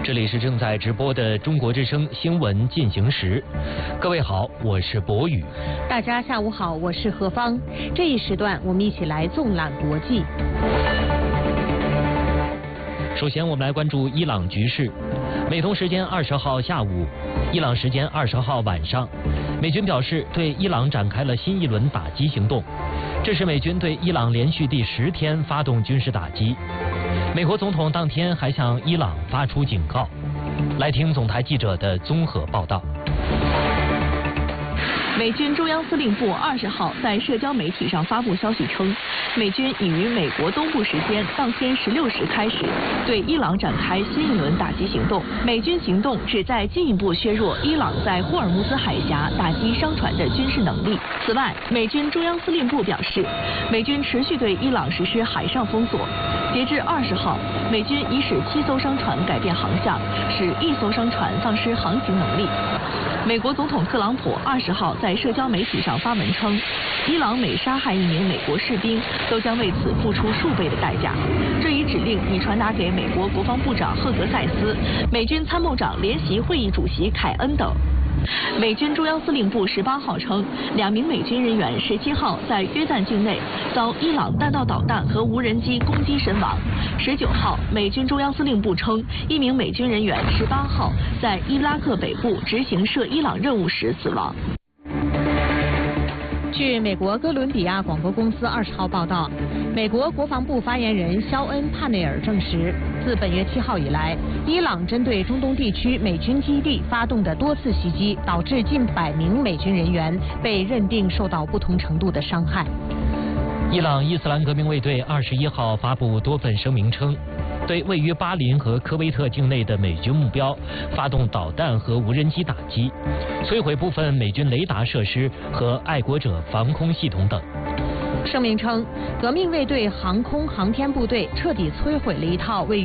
这里是正在直播的中国之声新闻进行时。各位好，我是博宇。 大家下午好，我是何芳。这一时段我们一起来纵览国际。 首先我们来关注伊朗局势。美东时间20号下午，伊朗时间20号晚上，美军表示对伊朗展开了新一轮打击行动。这是美军对伊朗连续第10天发动军事打击。美国总统当天还向伊朗发出警告。来听总台记者的综合报道。 美军中央司令部20号在社交媒体上发布消息称，美军已于美国东部时间当天16时开始对伊朗展开新一轮打击行动。美军行动旨在进一步削弱伊朗在霍尔木兹海峡打击商船的军事能力。此外，美军中央司令部表示，美军持续对伊朗实施海上封锁。截至20号，美军已使7艘商船改变航向，使1艘商船丧失航行能力。美国总统特朗普20号在社交媒体上发文称，伊朗每杀害1名美国士兵，都将为此付出数倍的代价。这一指令已传达给美国国防部长赫格塞斯、美军参谋长联席会议主席凯恩等。美军中央司令部18号称，2名美军人员17号在约旦境内遭伊朗弹道导弹和无人机攻击身亡。19号，美军中央司令部称，1名美军人员18号在伊拉克北部执行涉伊朗任务时死亡。 据美国哥伦比亚广播公司20号报道，美国国防部发言人肖恩·帕内尔证实，自本月7号以来，伊朗针对中东地区美军基地发动的多次袭击，导致近100名美军人员被认定受到不同程度的伤害。 伊朗伊斯兰革命卫队21号发布多份声明称，对位于巴林和科威特境内的美军目标发动导弹和无人机打击，摧毁部分美军雷达设施和爱国者防空系统等。 声明称，革命卫队航空航天部队彻底摧毁了一套位于